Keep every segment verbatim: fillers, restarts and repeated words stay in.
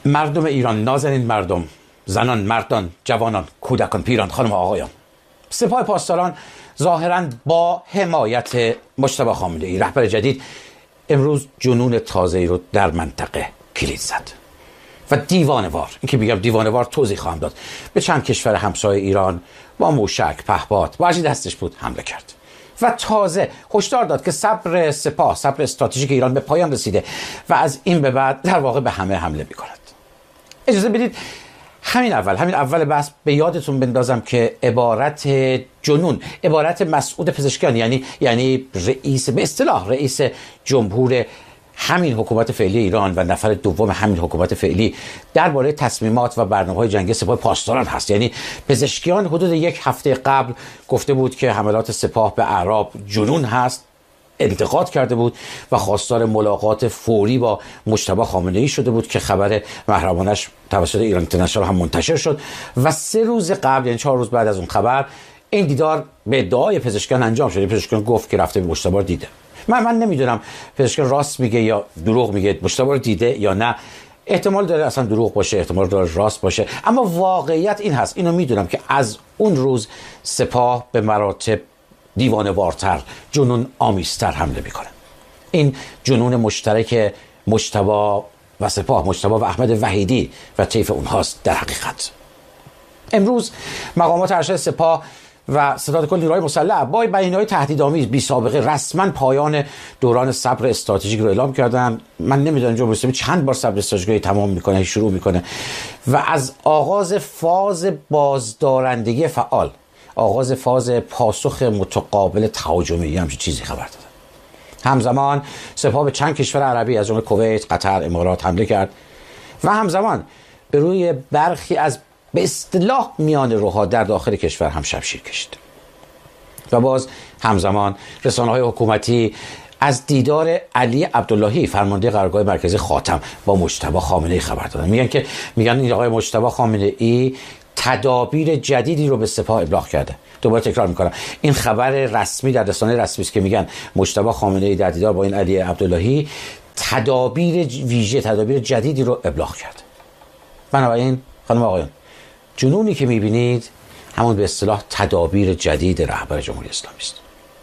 مردم ایران، نازنین مردم، زنان، مردان، جوانان، کودکان، پیران، خانم و آقایان، سپاه پاسداران ظاهراً با حمایت مجتبی خامنه‌ای رهبر جدید امروز جنون تازه‌ای رو در منطقه کلید زد و دیوانه‌وار، این که میگم دیوانه‌وار توضیح خواهم داد، به چند کشور همسایه ایران با موشک، پهپاد و هرچی دستش بود حمله کرد و تازه هشدار داد که صبر سپاه، صبر استراتژیک ایران به پایان رسیده و از این به بعد در واقع به همه حمله می‌کند. اجازه بدید همین اول همین اول بحث به یادتون بندازم که عبارت جنون، عبارت مسعود پزشکیان، یعنی یعنی رئیس، به اصطلاح رئیس جمهور همین حکومت فعلی ایران و نفر دوم همین حکومت فعلی درباره تصمیمات و برنامه‌های جنگی سپاه پاسداران هست. یعنی پزشکیان حدود یک هفته قبل گفته بود که حملات سپاه به اعراب جنون هست، انتقاد کرده بود و خواستار ملاقات فوری با مجتبی خامنه‌ای شده بود که خبر محرمانش توسط ایران اینترنشنال هم منتشر شد و سه روز قبل، یعنی چهار روز بعد از اون خبر، این دیدار به ادعای پزشکیان انجام شد. پزشکیان گفت که رفته به مجتبی دیده. من من نمیدونم پزشکیان راست میگه یا دروغ میگه، مجتبی رو دیده یا نه. احتمال داره اصلا دروغ باشه، احتمال داره راست باشه، اما واقعیت این هست، اینو میدونم که از اون روز سپاه به مراتب دیوانه‌وارتر، جنون آمیزتر حمله میکنه. این جنون مشترک مجتبی و سپاه، مجتبی و احمد وحیدی و طیف اونهاست در حقیقت. امروز مقامات ارشد سپاه و ستاد کل نیروهای مسلح با بیانیه‌های تهدیدآمیز بی سابقه رسما پایان دوران صبر استراتژیک رو اعلام کردن. من نمیدونم جمهوری اسلامی چند بار صبر استراتژیک تمام میکنه، شروع میکنه و از آغاز فاز بازدارندگی فعال، آغاز فاز پاسخ متقابل تهاجمی همچین چیزی خبر دادن. همزمان سپاه به چند کشور عربی از جمله کویت، قطر، امارات حمله کرد و همزمان به روی برخی از به اصطلاح میان روها در داخل کشور هم شمشیر کشید. و باز همزمان رسانه‌های حکومتی از دیدار علی عبداللهی، فرمانده قرارگاه مرکزی خاتم، با مجتبی خامنه‌ای خبر دادن. میگن که میگن این آقای مجتبی خامنه‌ای تدابیر جدیدی رو به سپاه ابلاغ کرده. دوباره تکرار میکنم، این خبر رسمی در رسانه رسمی است که میگن مجتبی خامنه‌ای در دیدار با این علی عبداللهی تدابیر ویژه، تدابیر جدیدی رو ابلاغ کرد. بنابراین خانم و آقایان، جنونی که میبینید همون به اصطلاح تدابیر جدید رهبر جمهوری اسلامی است.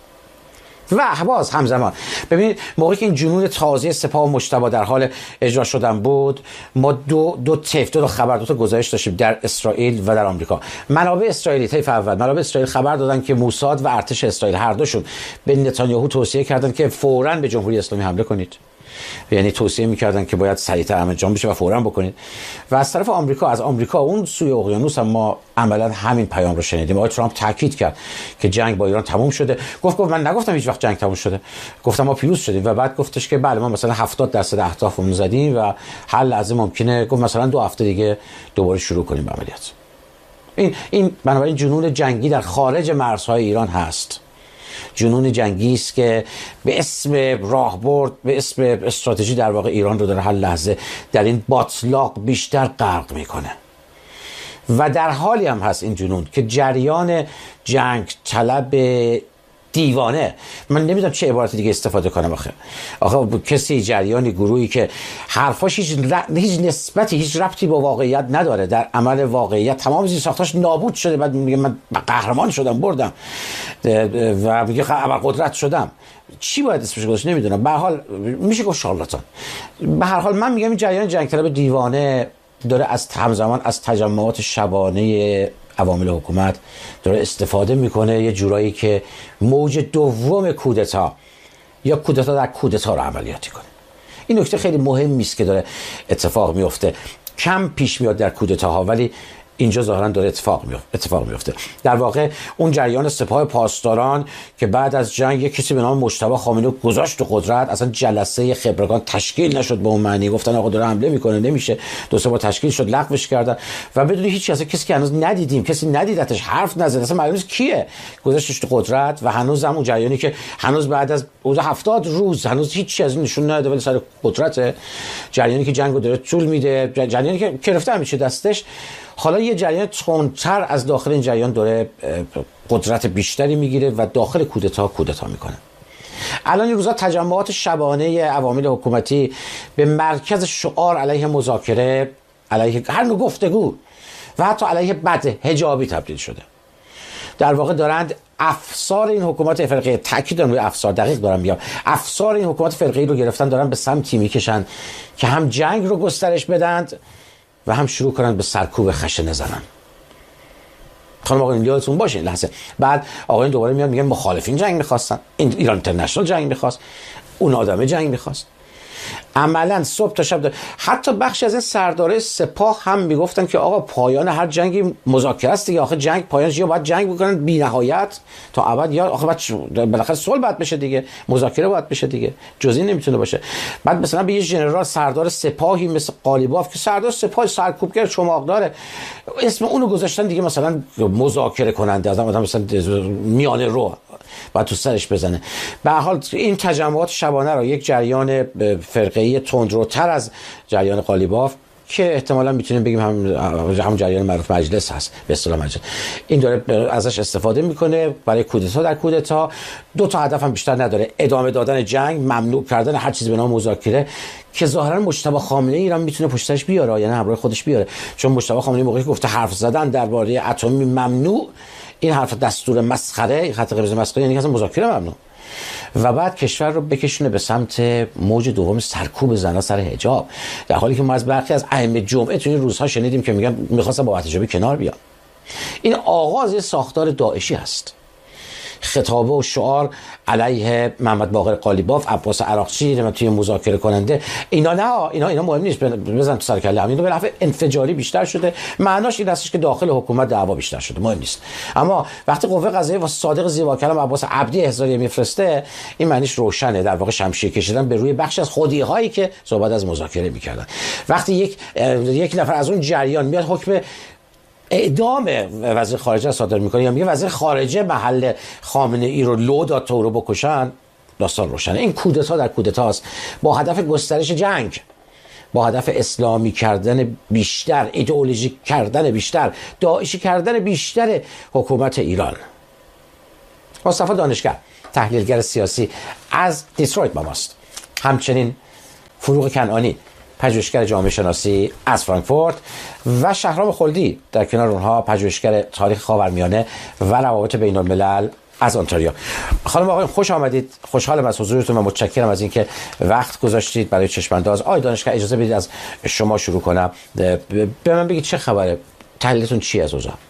و باز همزمان ببینید موقعی که این جنون تازه سپاه و مجتبی در حال اجرا شدن بود، ما دو دو طیف دو, دو خبر دو تا گزارش داشتیم در اسرائیل و در آمریکا. منابع اسرائیلی، طیف اول منابع اسرائیل خبر دادن که موساد و ارتش اسرائیل هر دوشون به نتانیاهو توصیه کردن که فوراً به جمهوری اسلامی حمله کنید. یعنی توصیه میکردن که باید سریعتر انجام بشه و فوراً بکنید. و از طرف آمریکا، از آمریکا اون سوی اقیانوس هم ما عملاً همین پیام رو شنیدیم. آقای ترامپ تاکید کرد که جنگ با ایران تموم شده. گفت گفت من نگفتم هیچ وقت جنگ تموم شده، گفتم ما پیروز شدیم. و بعد گفتش که بله ما مثلا هفتاد درصد اهدافمون زدیم و هر لحظه ممکنه، گفت مثلا دو هفته دیگه دوباره شروع کنیم به عملیات. این این بنابراین جنون جنگی در خارج مرزهای ایران هست. جنون جنگی است که به اسم راهبرد، به اسم استراتژی در واقع ایران رو در هر لحظه در این باطلاق بیشتر غرق میکنه. و در حالی هم هست این جنون که جریان جنگ طلب دیوانه، من نمیدونم چه عبارت دیگه استفاده کنم، آخه آخه کسی، جریانی، گروهی که حرفاش هیچ, ر... هیچ نسبتی، هیچ ربطی با واقعیت نداره، در عمل واقعیت تمام زیر ساختاش نابود شده، بعد میگه من قهرمان شدم، بردم و میگه ابرقدرت شدم. چی باید اسمش گذاشت نمیدونم. به هر حال میشه گفت شارلاتان. به هر حال من میگم این جریان جنگ طلب دیوانه داره از همزمان از تجمعات شبانه عوامل حکومت داره استفاده میکنه، یه جورایی که موج دوم کودتا یا کودتا در کودتا رو عملیاتی کنه. این نکته خیلی مهمی است که داره اتفاق میفته. کم پیش میاد در کودتاها، ولی اینجا ظاهرا داره اتفاق میفته. اتفاق میفته. در واقع اون جریان سپاه پاسداران که بعد از جنگ یک کسی به نام مجتبی خامنه‌ای گذاشت تو قدرت، اصلا جلسه خبرگان تشکیل نشد به اون معنی، گفتن آقا داره حمله میکنه نمیشه، دو سه بار تشکیل شد لغوش کردن و بدون هیچ چیز، کسی که هنوز ندیدیم، کسی ندیدتش، حرف نزد، اصلا معلوم نیست کیه، گذاشتش تو قدرت. و هنوز هم اون جریانی که هنوز بعد از هفتاد روز هنوز هیچ چیز نشون نداده ولی سر قدرت، جریانی که جنگو داره طول میده، جریانی که گرفته میشه دستش. حالا یه جریان تندتر از داخل این جریان داره قدرت بیشتری میگیره و داخل کودتا کودتا میکنه. الان این روزا تجمعات شبانه عوامل حکومتی به مرکز شعار علیه مذاکره علیه هر نوع گفتگو و حتی علیه بد حجابی تبدیل شده. در واقع دارند افسار این حکومت فرقه، تاکید دارم روی افسار، دقیق دارم میگم، افسار این حکومت فرقه‌ای رو گرفتن، دارن به سمتی میکشن که هم جنگ رو گسترش بدند و هم شروع کنند به سرکوب خشنه زنن. خانم آقایون یادتون باشه این لحظه بعد آقایون دوباره میاد میگن مخالفین جنگ میخواستن، این ایران اینترنشنال جنگ میخواست، اون آدمه جنگ میخواست. عملا صبح تا شب دار. حتی بخشی از این سردارای سپاه هم میگفتن که آقا پایان هر جنگی مذاکره است دیگه، آخه جنگ پایانش یا باید جنگ بکنن بی نهایت تا ابد یا آخه بعد بالاخره صلح باید بشه دیگه، مذاکره باید بشه دیگه، جزئی نمیتونه باشه. بعد مثلا به یه ژنرال سردار سپاهی مثل قالیباف که سردار سپاه سرکوبگر چماقداره، اسم اونو گذاشتن دیگه مثلا مذاکره کننده، از آدم مثلا میانه رو بعد تو سرش بزنه. به هر حال این تجمعات شبانه را یک جریان فرقه‌ای تندروتر از جریان قالیباف که احتمالاً میتونیم بگیم هم همون جریان معروف مجلس هست به اصطلاح مجلس، این داره ازش استفاده میکنه برای کودتا در کودتا. دو تا هدف هم بیشتر نداره، ادامه دادن جنگ، ممنوع کردن هر چیزی به نام مذاکره که ظاهرا مجتبی خامنه‌ای ایران میتونه پشتش بیاره، یعنی همراه خودش بیاره، چون مجتبی خامنه‌ای موقعی گفته حرف زدن درباره اتمی ممنوع، این حرف دستور مسخره، خط قرمز مسخره، یعنی اصلا مذاکره ممنوع. و بعد کشور رو بکشونه به سمت موج دوم سرکوب زن‌ها سر حجاب، در حالی که ما از برخی از ائمه جمعه تو این روزها شنیدیم که میگن می‌خواستن با حجابی کنار بیان. این آغاز ساختار داعشی است. خطابه و شعار علیه محمد باقر قالیباف، عباس عراقچی توی مذاکره کننده، اینا نه، اینا اینا مهم نیست، بزن تو سر کله هم. اینا به نفع انفجاری بیشتر شده، معناش این هستش که داخل حکومت دعوا بیشتر شده، مهم نیست. اما وقتی قوه قضاییه واسه صادق زیباکلام عباس عبدی احضاریه میفرسته، این معنیش روشنه، در واقع شمشیر کشیدن به روی بخش از خودی‌هایی که صحبت از مذاکره می‌کردن. وقتی یک یک نفر از اون جریان میاد حکم اعدام وزیر خارجه صادر میکنه یا میگه وزیر خارجه محل خامنه ای رو لو داد تا او رو بکشن، داستان روشنه. این کودتا در کودتاست با هدف گسترش جنگ، با هدف اسلامی کردن بیشتر، ایدئولوژی کردن بیشتر، داعشی کردن بیشتر حکومت ایران. مصطفی دانشگر، تحلیلگر سیاسی از دیترویت با ماست. همچنین فروغ کنعانی، پژوهشگر جامعه شناسی از فرانکفورت، و شهرام خلدی در کنار اونها پژوهشگر تاریخ خاورمیانه و روابط بین الملل از اونتاریو. خانم آقایان خوش آمدید، خوشحالم از حضورتون و متشکرم از اینکه وقت گذاشتید برای چشمانداز. آقای دانشگر اجازه بدید از شما شروع کنم، به من بگید چه خبره، تحلیلتون چی از اوضاع؟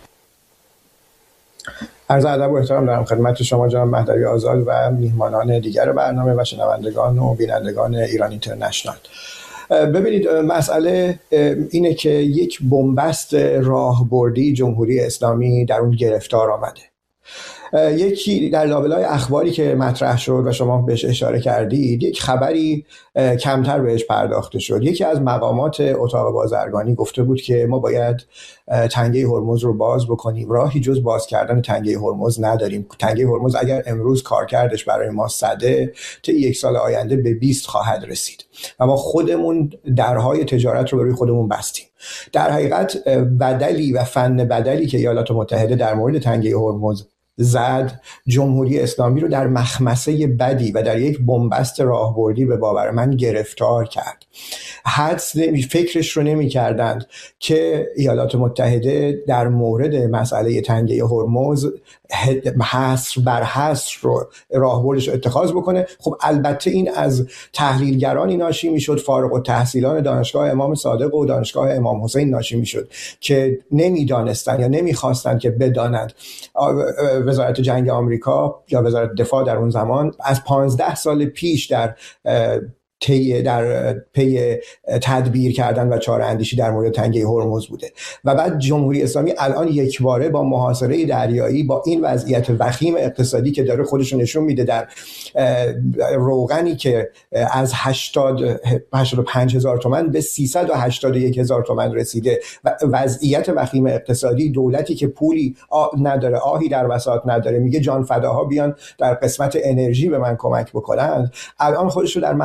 عرض ادب و احترام دارم خدمت شما جناب مهدوی آزاد و میهمانان دیگر برنامه و شنوندگان و بینندگان ایران اینترنشنال. ببینید مسئله اینه که یک بنبست راهبردی جمهوری اسلامی در اون گرفتار آمده. یکی در لابلای اخباری که مطرح شد و شما بهش اشاره کردید، یک خبری کمتر بهش پرداخته شد. یکی از مقامات اتاق بازرگانی گفته بود که ما باید تنگه هرمز رو باز بکنیم، راهی جز باز کردن تنگه هرمز نداریم. تنگه هرمز اگر امروز کارکردش برای ما صده، تا یک سال آینده به بیست خواهد رسید و ما خودمون درهای تجارت رو برای خودمون بستیم. در حقیقت بدلی و فن بدلی که ایالات متحده در مورد تنگه هرمز زد، جمهوری اسلامی رو در مخمسه بدی و در یک بنبست راهبردی به باور من گرفتار کرد. حدس نمی فکرش رو نمی کردند که ایالات متحده در مورد مسئله تنگه هرمز حصر بر حصر رو راهبردش رو اتخاذ بکنه. خب البته این از تحلیلگرانی ناشی میشد، فارغ التحصیلان دانشگاه امام صادق و دانشگاه امام حسین ناشی میشد که نمیدانستند یا نمیخواستند که بدانند وزارت جنگ آمریکا یا وزارت دفاع در اون زمان از پانزده سال پیش در طی در پی تدبیر کردن و چاره اندیشی در مورد تنگه هرمز بوده و بعد جمهوری اسلامی الان یکباره با محاصره دریایی، با این وضعیت وخیم اقتصادی که داره خودش نشون میده، در روغنی که از هشتاد و پنج هزار تومان به سیصد و هشتاد و یک هزار تومان رسیده و وضعیت وخیم اقتصادی، دولتی که پولی نداره، آهی در بساط نداره، میگه جان فداها بیان در قسمت انرژی به من کمک بکنن، الان خودش رو در مخمسه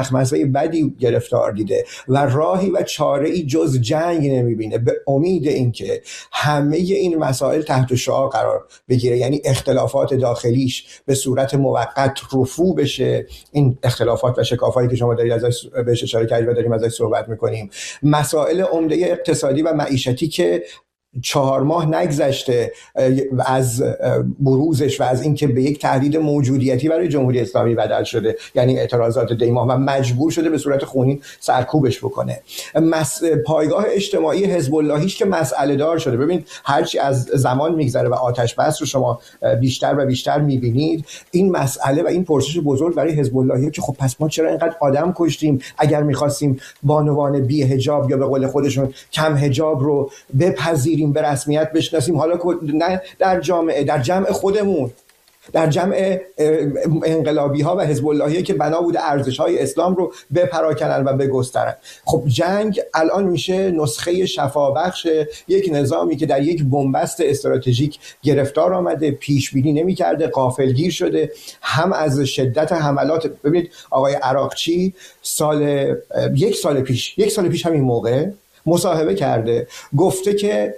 بدی گرفتار دیده و راهی و چاره‌ای جز جنگ نمیبینه، به امید اینکه همه این مسائل تحت شعاع قرار بگیره، یعنی اختلافات داخلیش به صورت موقت رفوع بشه، این اختلافات و شکافایی که شما دارید ازش بهش اشاره کردید و داریم ازش صحبت میکنیم، مسائل عمده اقتصادی و معیشتی که چهار ماه نگذشته از بروزش و از اینکه به یک تهدید موجودیتی برای جمهوری اسلامی بدل شده، یعنی اعتراضات دیما، و مجبور شده به صورت خونین سرکوبش بکنه. مس... پایگاه اجتماعی حزب اللهیش که مسئله دار شده. ببینید هرچی از زمان میگذره و آتش بس رو شما بیشتر و بیشتر میبینید، این مسئله و این پرسش بزرگ برای حزب اللهی که خب پس ما چرا اینقدر آدم کشتیم اگر میخواستیم بانوان بی حجاب یا به قول خودشون کم حجاب رو بپذیریم، به رسمیت بشناسیم، حالا نه در جامعه، در جمع خودمون، در جمع انقلابی ها و حزب اللهی که بنا بوده ارزش های اسلام رو بپراکنن و بگسترن. خب جنگ الان میشه نسخه شفابخش یک نظامی که در یک بنبست استراتژیک گرفتار آمده، پیش بینی نمی‌کرده، غافلگیر شده، هم از شدت حملات. ببینید آقای عراقچی سال یک سال پیش یک سال پیش همین موقع مصاحبه کرده، گفته که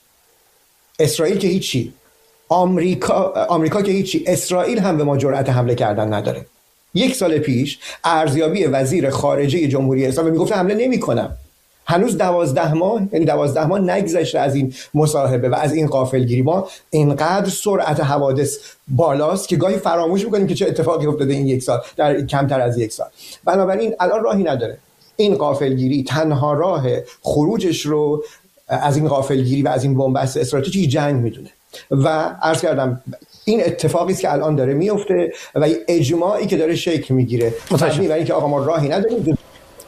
اسرائیل که هیچی، آمریکا آمریکا که هیچی، اسرائیل هم به ما جرأت حمله کردن نداره. یک سال پیش ارزیابی وزیر خارجه جمهوری اسلامی میگفت حمله نمی‌کنم. هنوز دوازده ماه یعنی دوازده ماه نگذشته از این مصاحبه و از این غافلگیری. ما اینقدر سرعت حوادث بالاست که گاهی فراموش می‌کنیم که چه اتفاقی افتاده این یک سال، در کمتر از یک سال. بنابراین الان راهی نداره. این غافلگیری تنها راه خروجش رو از این غافلگیری و از این بنبست استراتژیک جنگ میدونه و عرض کردم این اتفاقی است که الان داره میفته و اجماعی که داره شکل میگیره. متوجه برای اینکه آقا ما راهی نداریم.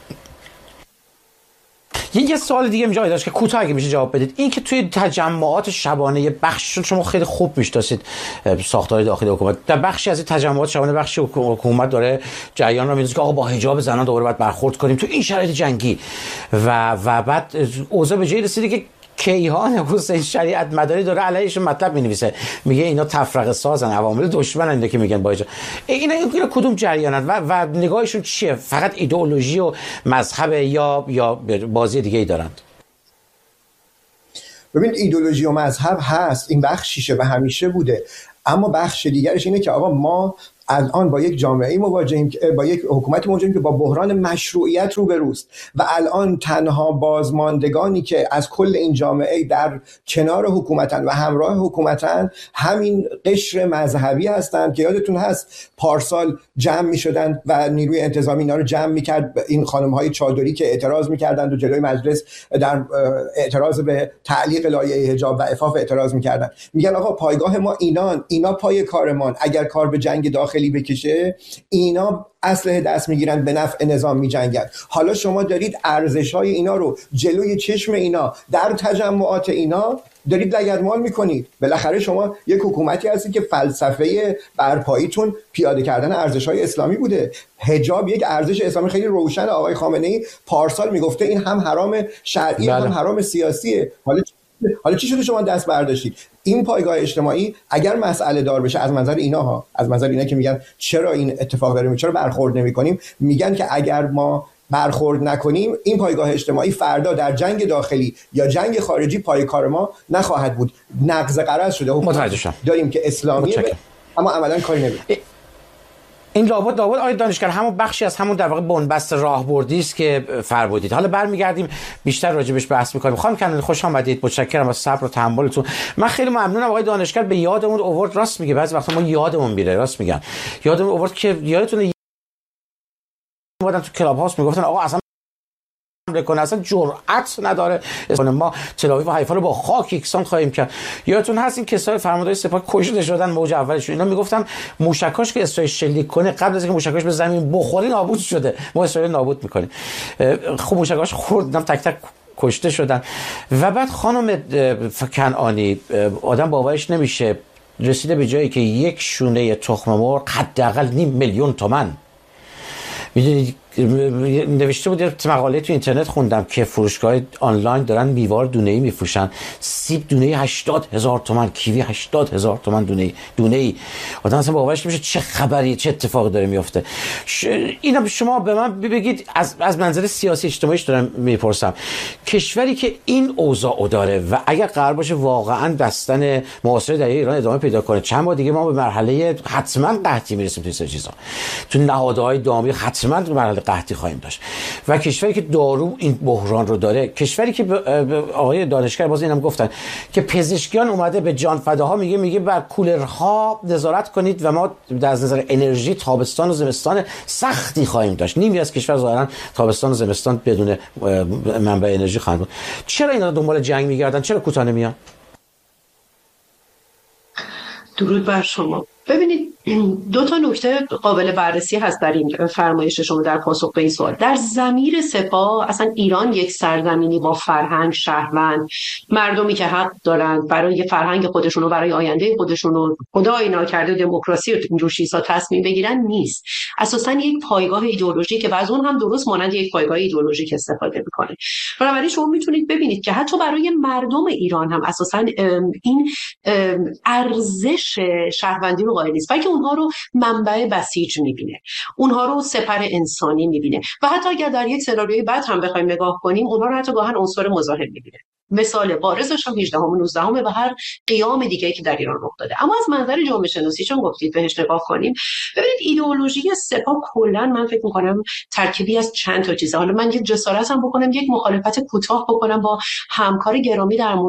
یه سوال دیگه اینجا داشت که کوتاه اگه میشه جواب بدید، این که توی تجمعات شبانه بخش شما خیلی خوب میشناسید ساختار داخلی حکومت، در بخشی از این تجمعات شبانه بخش حکومت داره جریان رو میذاره که آقا با حجاب زنان دوباره باید برخورد کنیم تو این شرایط جنگی و و بعد اوضاع به جایی رسیده که کیهان حسین شریعت مداری داره علیهشون مطلب مینویسه، میگه اینا تفرقه سازن، عوامل دشمنن اینا که میگن با اینا. اینا اینا کدوم جریانن و و نگاهشون چیه؟ فقط ایدئولوژی و مذهب یا یا بازی دیگه ای دارند؟ ببین ایدئولوژی و مذهب هست، این بخشیشه و همیشه بوده، اما بخش دیگرش اینه که آقا ما الان با یک جامعه مواجهیم، با یک حکومت مواجهیم که با بحران مشروعیت روبروست و الان تنها بازماندگانی که از کل این جامعه در کنار حکومتن و همراه حکومتن همین قشر مذهبی هستند که یادتون هست پارسال جمع می شدن و نیروی انتظامی اینا رو جمع می کرد، این خانم های چادری که اعتراض می کردند و جلوی مجلس در اعتراض به تعلیق لایحه حجاب و عفاف اعتراض می کردن. میگن آقا پایگاه ما اینان، اینا پای کارمان، اگر کار به جنگ داخلی بکشه اینا اسلحه دست میگیرن به نفع نظام میجنگن. حالا شما دارید ارزش‌های اینا رو جلوی چشم اینا در تجمعات اینا دارید لگدمال میکنید. بالاخره شما یک حکومتی هستید که فلسفه برپاییتون پیاده کردن ارزش‌های اسلامی بوده. حجاب یک ارزش اسلامی خیلی روشن. آقای خامنه‌ای پارسال میگفته این هم حرام شرعی هم حرام سیاسیه. حالا حالا چی شده شما دست برداشتید؟ این پایگاه اجتماعی اگر مسئله دار بشه از منظر اینا ها، از منظر اینا که میگن چرا این اتفاق داره، چرا برخورد نمی‌کنیم، میگن که اگر ما برخورد نکنیم این پایگاه اجتماعی فردا در جنگ داخلی یا جنگ خارجی پای کار ما نخواهد بود. نقض قرض شده. متوجه داریم که اسلامیه اما عملاً کاری نمی‌کنه. این لابد لابد آقای دانشگر همون بخشی از همون در واقع بنبست راهبردی است که فرمودید. حالا برمیگردیم بیشتر راجبش بحث می‌کنیم. خانم کنانی خوش آمدید، متشکرم از صبر و تحملتون. من خیلی ممنونم آقای دانشگر به یادمون آورد. راست میگه بعضی وقتا ما یادمون میره، راست میگن. یادمون آورد که یادتونه اومدن تو کلاب هاوس میگفتن آقا اصلا کنه اصلا جرأت نداره ما تل آویو و حیفا رو با خاک یکسان خواهیم کرد. یادتون هست این کسای فرمانداری سپاه کشته شدن موج اولشون، اینا میگفتن موشکاش که اسرائیل شلیک کنه قبل از اینکه موشکاش به زمین بخوره نابود شده، ما اسرائیل نابود میکنیم. خب موشکاش خوردن تک تک کشته شدن. و بعد خانم کنعانی آدم باورش نمیشه رسیده به جایی که یک شونه تخم مرغ حداقل نیم میلیون تومان، میدونید نوشته بود، یه مقاله تو اینترنت خوندم که فروشگاه آنلاین دارن میوار دونه‌ای میفروشن، سیب دونه‌ای هشتاد هزار تومان، کیوی هشتاد هزار تومان دونه‌ای دونه‌ای آدم اصلا باورش نمیشه چه خبری، چه اتفاقی داره میفته. ش... اینا شما به من بگید، از از منظر سیاسی اجتماعیش دارم میپرسم، کشوری که این اوضاع داره و اگر قرار باشه واقعا بستن محاصره در ایران ادامه پیدا کنه، چند بار دیگه ما به مرحله حتما قحطی میرسیم. تو این چیزا تو نهادهای دامی حتما به مرحله قحطی خواهیم داشت. و کشوری که دارو این بحران رو داره، کشوری که آقای دانشگر باز اینم گفتن که پزشکیان اومده به جان فداها میگه میگه بر کولرها نظارت کنید و ما در نظر انرژی تابستان و زمستان سختی خواهیم داشت. نیمی از کشور ظاهرا تابستان و زمستان بدون منبع انرژی خواهند بود. چرا اینا دنبال جنگ میگردن؟ چرا کوتاه نمیان؟ درود بر شما. ببینید دو تا نکته قابل بررسی هست در این فرمایش شما در پاسخ به این سوال. در ضمیر سپاه اصلا ایران یک سرزمینی با فرهنگ، شهروند، مردمی که حق دارند برای فرهنگ خودشون و برای آینده خودشون و خدای ناکرده دموکراسی و اینجور چیزا تصمیم بگیرن نیست. اساسا یک پایگاه ایدئولوژیک که از اون هم درست مانند یک پایگاه ایدئولوژیک استفاده میکنه. بنابراین شما میتونید ببینید که حتی برای مردم ایران هم اساسا این ارزش شهروندی رو قائل نیست، بلکه اونها رو منبع بسیج میبینه، اونها رو سپر انسانی میبینه و حتی اگر در یک سناریوی بعد هم بخوایم نگاه کنیم اونها رو حتی گاهن عنصر مزاحم میبینه. مثال بارزش هم هجدهم و نوزدهم و هر قیام دیگه‌ای که در ایران رخ داده. اما از منظر جامعه شناسی چون گفتید بهش نگاه کنیم، ببینید ایدئولوژی سپاه کلا من فکر می‌کنم ترکیبی از چند تا چیزه. حالا من یک جسارت هم بکنم یک مخالفت کوتاه بکنم با همکار گرامی در